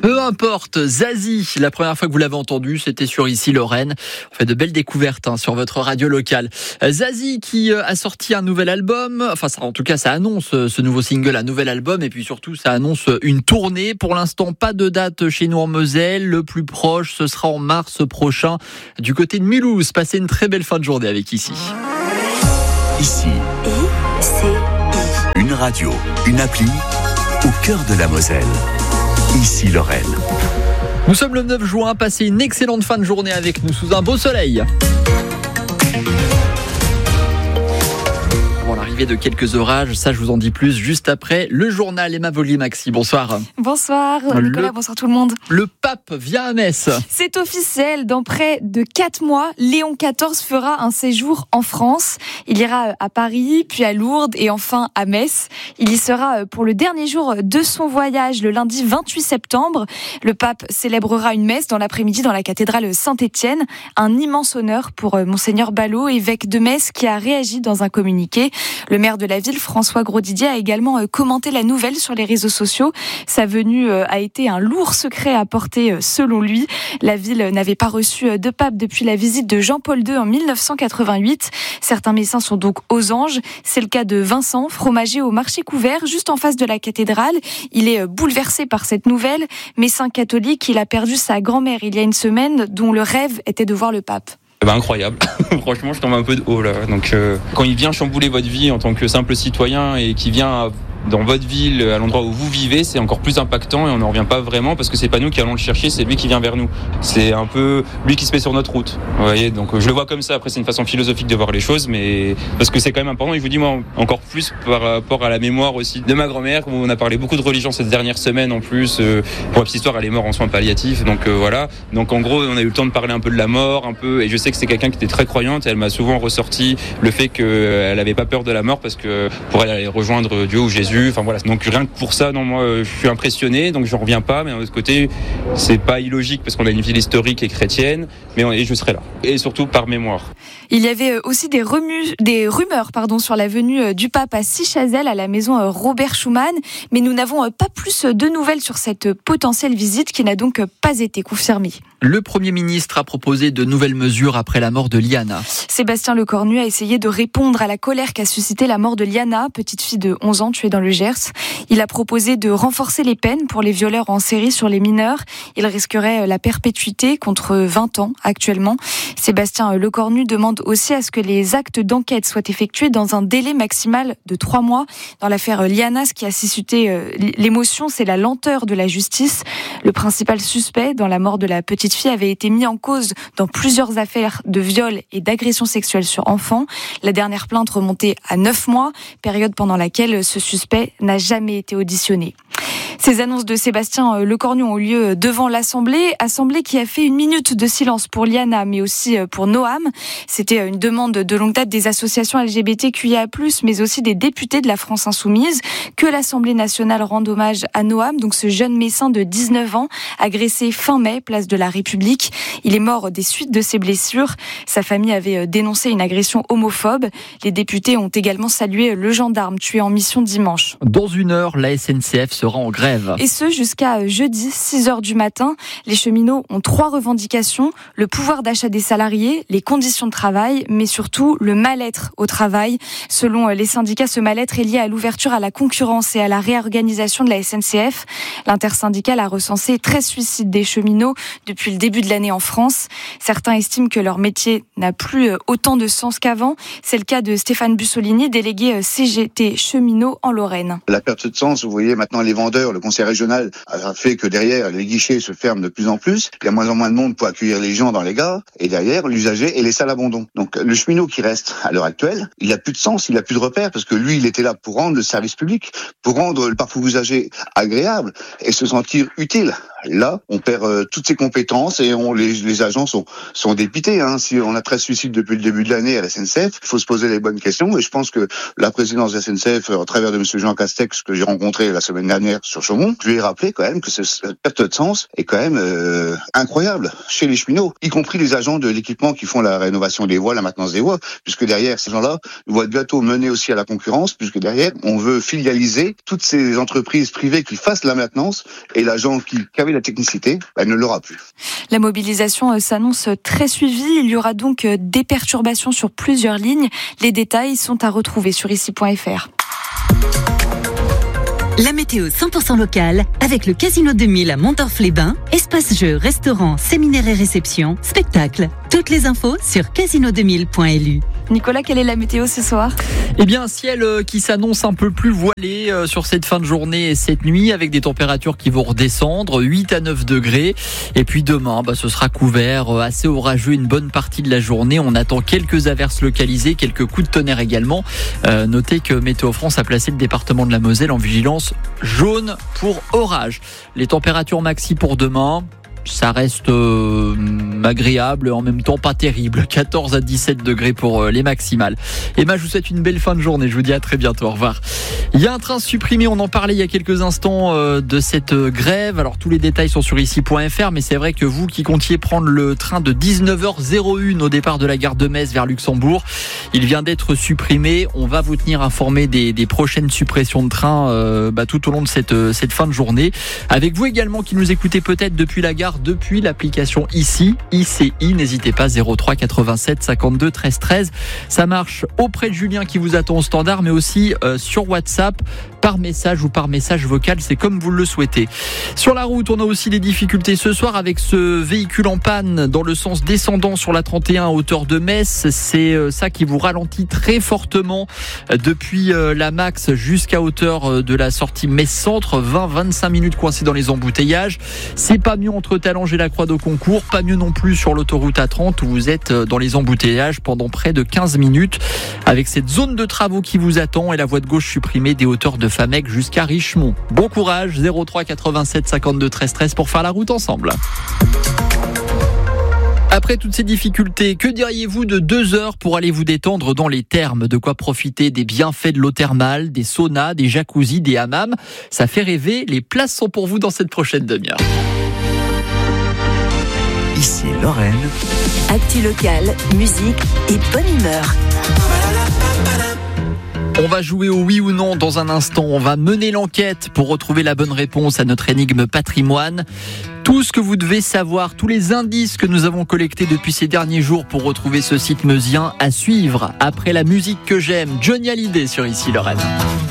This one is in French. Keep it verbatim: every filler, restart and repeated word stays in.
Peu importe, Zazie, la première fois que vous l'avez entendu, c'était sur Ici Lorraine. On fait de belles découvertes hein, sur votre radio locale. Zazie qui a sorti un nouvel album, enfin ça, en tout cas ça annonce ce nouveau single, un nouvel album, et puis surtout ça annonce une tournée. Pour l'instant, pas de date chez nous en Moselle. Le plus proche, ce sera en mars prochain du côté de Mulhouse. Passez une très belle fin de journée avec Ici. Ici, I, C, I. Une radio, une appli au cœur de la Moselle. Ici Lorraine. Nous sommes le neuf juin, passez une excellente fin de journée avec nous sous un beau soleil. Avant l'arrivée de quelques orages, ça je vous en dis plus juste après le journal. Emma Volli-Maxi, bonsoir. Bonsoir Nicolas, le, bonsoir tout le monde. Le pape vient à Metz. C'est officiel, dans près de quatre mois, Léon quatorze fera un séjour en France. Il ira à Paris, puis à Lourdes et enfin à Metz. Il y sera pour le dernier jour de son voyage, le lundi vingt-huit septembre. Le pape célébrera une messe dans l'après-midi dans la cathédrale Saint-Étienne. Un immense honneur pour Monseigneur Ballot, évêque de Metz, qui a réagi dans un communiqué. Le maire de la ville, François Grosdidier, a également commenté la nouvelle sur les réseaux sociaux. Sa venue a été un lourd secret à porter selon lui. La ville n'avait pas reçu de pape depuis la visite de Jean-Paul deux en mille neuf cent quatre-vingt-huit. Certains messins sont donc aux anges. C'est le cas de Vincent, fromager au marché couvert, juste en face de la cathédrale. Il est bouleversé par cette nouvelle. Messin catholique, il a perdu sa grand-mère il y a une semaine, dont le rêve était de voir le pape. Bah incroyable, franchement je tombe un peu de haut là. Donc euh, quand il vient chambouler votre vie en tant que simple citoyen et qui vient dans votre ville, à l'endroit où vous vivez, c'est encore plus impactant et on n'en revient pas vraiment parce que c'est pas nous qui allons le chercher, c'est lui qui vient vers nous. C'est un peu lui qui se met sur notre route. Vous voyez, donc je le vois comme ça. Après c'est une façon philosophique de voir les choses, mais parce que c'est quand même important. Et je vous dis moi encore plus par rapport à la mémoire aussi de ma grand-mère. On a parlé beaucoup de religion cette dernière semaine en plus. Euh, pour la petite histoire, elle est morte en soins palliatifs, donc euh, voilà. Donc en gros, on a eu le temps de parler un peu de la mort, un peu. Et je sais que c'est quelqu'un qui était très croyante. Et elle m'a souvent ressorti le fait qu'elle avait pas peur de la mort parce que pour elle aller rejoindre Dieu ou Jésus. Enfin voilà, donc rien que pour ça, non, moi je suis impressionné, donc j'en reviens pas, mais d'un autre côté, c'est pas illogique parce qu'on a une ville historique et chrétienne, mais on, et je serai là, et surtout par mémoire. Il y avait aussi des, remus, des rumeurs pardon, sur la venue du pape à Sichazel, à la maison Robert Schuman, mais nous n'avons pas plus de nouvelles sur cette potentielle visite qui n'a donc pas été confirmée. Le Premier ministre a proposé de nouvelles mesures après la mort de Liana. Sébastien Lecornu a essayé de répondre à la colère qu'a suscité la mort de Liana, petite fille de onze ans tuée dans le Gers. Il a proposé de renforcer les peines pour les violeurs en série sur les mineurs. Il risquerait la perpétuité contre vingt ans actuellement. Sébastien Lecornu demande aussi à ce que les actes d'enquête soient effectués dans un délai maximal de trois mois. Dans l'affaire Liana, ce qui a suscité l'émotion, c'est la lenteur de la justice. Le principal suspect dans la mort de la petite fille avait été mis en cause dans plusieurs affaires de viol et d'agression sexuelle sur enfants. La dernière plainte remontait à neuf mois, période pendant laquelle ce suspect n'a jamais été auditionné. Ces annonces de Sébastien Lecornu ont lieu devant l'Assemblée, Assemblée qui a fait une minute de silence pour Liana, mais aussi pour Noam. C'était une demande de longue date des associations L G B T Q I A plus, mais aussi des députés de la France Insoumise, que l'Assemblée nationale rende hommage à Noam, donc ce jeune messin de dix-neuf ans, agressé fin mai, place de la République. Il est mort des suites de ses blessures. Sa famille avait dénoncé une agression homophobe. Les députés ont également salué le gendarme tué en mission dimanche. Dans une heure, la S N C F sera en grève. Et ce, jusqu'à jeudi, six heures du matin. Les cheminots ont trois revendications. Le pouvoir d'achat des salariés, les conditions de travail, mais surtout le mal-être au travail. Selon les syndicats, ce mal-être est lié à l'ouverture à la concurrence et à la réorganisation de la S N C F. L'intersyndicale a recensé treize suicides des cheminots depuis le début de l'année en France. Certains estiment que leur métier n'a plus autant de sens qu'avant. C'est le cas de Stéphane Bussolini, délégué C G T cheminot en Lorraine. La perte de sens, vous voyez maintenant les vendeurs, le conseil régional a fait que derrière les guichets se ferment de plus en plus. Il y a moins en moins de monde pour accueillir les gens dans les gares et derrière l'usager est laissé à l'abandon. Donc le cheminot qui reste à l'heure actuelle, il a plus de sens, il a plus de repères parce que lui il était là pour rendre le service public, pour rendre le parcours usager agréable et se sentir utile. Là, on perd euh, toutes ses compétences et on, les, les agents sont, sont dépités. Hein. Si on a treize suicides depuis le début de l'année à la S N C F, il faut se poser les bonnes questions. Et je pense que la présidence de la S N C F, à travers de M. Jean Castex, que j'ai rencontré la semaine dernière sur Chaumont, je lui ai rappelé quand même que cette perte de sens est quand même euh, incroyable chez les cheminots, y compris les agents de l'équipement qui font la rénovation des voies, la maintenance des voies, puisque derrière, ces gens-là vont être bientôt menés aussi à la concurrence, puisque derrière, on veut filialiser toutes ces entreprises privées qui fassent la maintenance et l'agent qui, qui avait la technicité, elle ne l'aura plus. La mobilisation s'annonce très suivie. Il y aura donc des perturbations sur plusieurs lignes. Les détails sont à retrouver sur ici point f r. La météo cent pour cent locale avec le Casino deux mille à Montorf-les-Bains. Espace jeux, restaurants, séminaires et réceptions, spectacles. Toutes les infos sur casino deux mille point l u. Nicolas, quelle est la météo ce soir ? Eh bien, un ciel qui s'annonce un peu plus voilé sur cette fin de journée et cette nuit, avec des températures qui vont redescendre, huit à neuf degrés. Et puis demain, bah, ce sera couvert, assez orageux une bonne partie de la journée. On attend quelques averses localisées, quelques coups de tonnerre également. Euh, notez que Météo France a placé le département de la Moselle en vigilance jaune pour orage. Les températures maxi pour demain, ça reste euh, agréable, en même temps pas terrible. quatorze à dix-sept degrés pour euh, les maximales. Emma, je vous souhaite une belle fin de journée. Je vous dis à très bientôt. Au revoir. Il y a un train supprimé. On en parlait il y a quelques instants euh, de cette euh, grève. Alors, tous les détails sont sur ici point f r. Mais c'est vrai que vous qui comptiez prendre le train de dix-neuf heures un au départ de la gare de Metz vers Luxembourg, il vient d'être supprimé. On va vous tenir informé des, des prochaines suppressions de train euh, bah, tout au long de cette, euh, cette fin de journée. Avec vous également qui nous écoutez peut-être depuis la gare, depuis l'application ici, I C I, n'hésitez pas, zéro trois quatre-vingt-sept cinquante-deux treize treize. Ça marche auprès de Julien qui vous attend au standard, mais aussi euh, sur WhatsApp, par message ou par message vocal, c'est comme vous le souhaitez. Sur la route, on a aussi des difficultés ce soir avec ce véhicule en panne dans le sens descendant sur la trente et un à hauteur de Metz. C'est euh, ça qui vous ralentit très fortement euh, depuis euh, la Max jusqu'à hauteur euh, de la sortie Metz Centre, vingt à vingt-cinq minutes coincés dans les embouteillages. C'est pas mieux entre Talange et la Croix d'Auconcourt, pas mieux non plus sur l'autoroute A trente où vous êtes dans les embouteillages pendant près de quinze minutes avec cette zone de travaux qui vous attend et la voie de gauche supprimée des hauteurs de Famec jusqu'à Richemont. Bon courage, zéro trois quatre-vingt-sept cinquante-deux treize treize pour faire la route ensemble. Après toutes ces difficultés, que diriez-vous de deux heures pour aller vous détendre dans les thermes ? De quoi profiter des bienfaits de l'eau thermale, des saunas, des jacuzzis, des hammams ? Ça fait rêver, les places sont pour vous dans cette prochaine demi-heure. Ici Lorraine. Actu locale, musique et bonne humeur. On va jouer au oui ou non dans un instant. On va mener l'enquête pour retrouver la bonne réponse à notre énigme patrimoine. Tout ce que vous devez savoir, tous les indices que nous avons collectés depuis ces derniers jours pour retrouver ce site meusien à suivre. Après la musique que j'aime, Johnny Hallyday sur Ici Lorraine.